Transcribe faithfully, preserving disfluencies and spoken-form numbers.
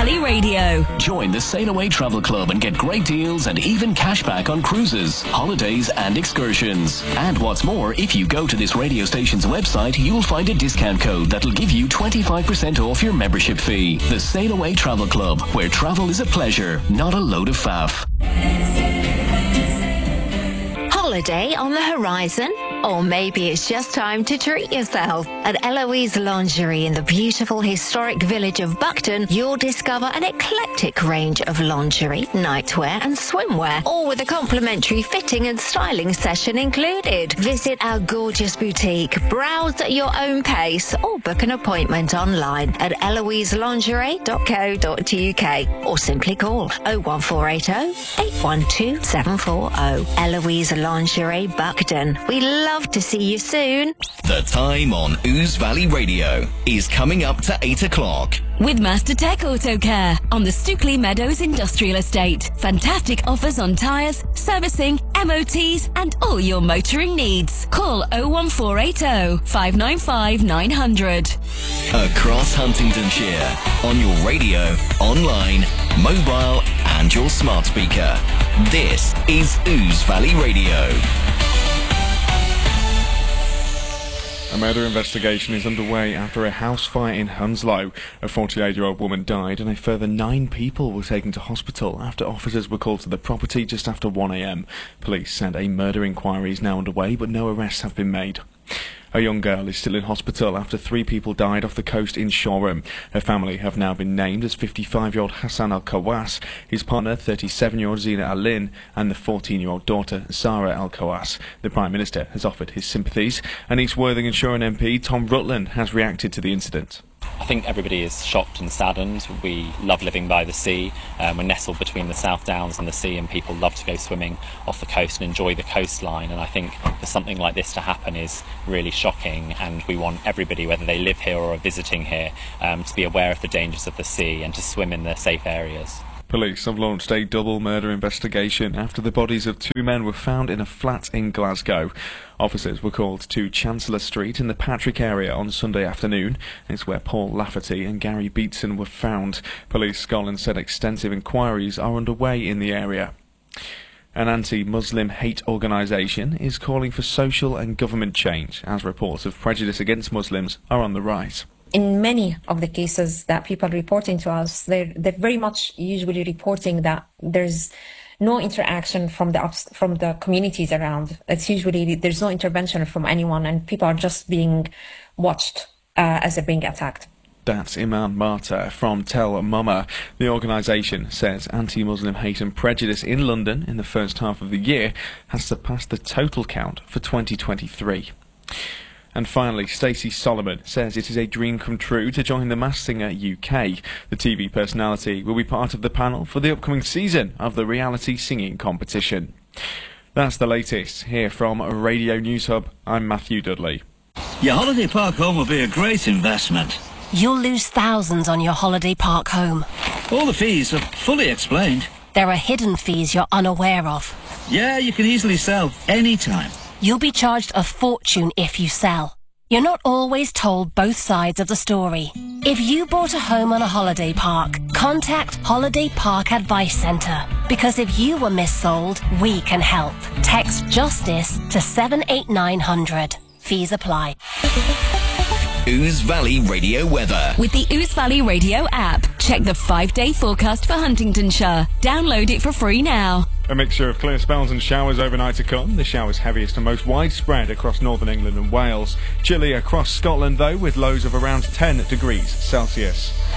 Valley Radio. Join the Sail Away Travel Club and get great deals and even cashback on cruises, holidays and excursions. And what's more, if you go to this radio station's website, you'll find a discount code that'll give you twenty-five percent off your membership fee. The Sail Away Travel Club, where travel is a pleasure, not a load of faff. Holiday on the horizon? Or maybe it's just time to treat yourself. At Eloise Lingerie in the beautiful historic village of Buckton, you'll discover an eclectic range of lingerie, nightwear and swimwear, all with a complimentary fitting and styling session included. Visit our gorgeous boutique, browse at your own pace, or book an appointment online at eloise lingerie dot co dot uk or simply call oh one four eight oh, eight one two, seven four oh. Eloise Lingerie Buckton. We love to see you soon. The time on Ouse Valley Radio is coming up to eight o'clock. With Master Tech Auto Care on the Stookley Meadows Industrial Estate. Fantastic offers on tyres, servicing, M O Ts and all your motoring needs. Call oh one four eight oh, five nine five, nine hundred. Across Huntingdonshire, on your radio, online, mobile and your smart speaker. This is Ouse Valley Radio. A murder investigation is underway after a house fire in Hounslow. A forty-eight-year-old woman died and a further nine people were taken to hospital after officers were called to the property just after one a m. Police said a murder inquiry is now underway, but no arrests have been made. A young girl is still in hospital after three people died off the coast in Shoreham. Her family have now been named as fifty-five-year-old Hassan Al-Kawas, his partner thirty-seven-year-old Zina Alin, and the fourteen-year-old daughter Sarah Al-Kawas. The Prime Minister has offered his sympathies, and East Worthing and Shoreham M P Tom Rutland has reacted to the incident. I think everybody is shocked and saddened. We love living by the sea. Um, we're nestled between the South Downs and the sea, and people love to go swimming off the coast and enjoy the coastline. And I think for something like this to happen is really shocking, and we want everybody, whether they live here or are visiting here, um, to be aware of the dangers of the sea and to swim in the safe areas. Police have launched a double murder investigation after the bodies of two men were found in a flat in Glasgow. Officers were called to Chancellor Street in the Patrick area on Sunday afternoon. It's where Paul Lafferty and Gary Beatson were found. Police Scotland said extensive inquiries are underway in the area. An anti-Muslim hate organisation is calling for social and government change as reports of prejudice against Muslims are on the rise. In many of the cases that people are reporting to us, they're, they're very much usually reporting that there's no interaction from the from the communities around. It's usually there's no intervention from anyone, and people are just being watched uh, as they're being attacked. That's Iman Marta from Tel Mama. The organisation says anti-Muslim hate and prejudice in London in the first half of the year has surpassed the total count for twenty twenty-three. And finally, Stacey Solomon says it is a dream come true to join The Masked Singer U K. The T V personality will be part of the panel for the upcoming season of the reality singing competition. That's the latest here from Radio News Hub. I'm Matthew Dudley. Your holiday park home will be a great investment. You'll lose thousands on your holiday park home. All the fees are fully explained. There are hidden fees you're unaware of. Yeah, you can easily sell any time. You'll be charged a fortune if you sell. You're not always told both sides of the story. If you bought a home on a holiday park, contact Holiday Park Advice Centre. Because if you were missold, we can help. Text JUSTICE to seven eight nine hundred. Fees apply. Ouse Valley Radio weather. With the Ouse Valley Radio app, check the five-day forecast for Huntingdonshire. Download it for free now. A mixture of clear spells and showers overnight to come. The showers heaviest and most widespread across northern England and Wales. Chilly across Scotland though, with lows of around ten degrees Celsius.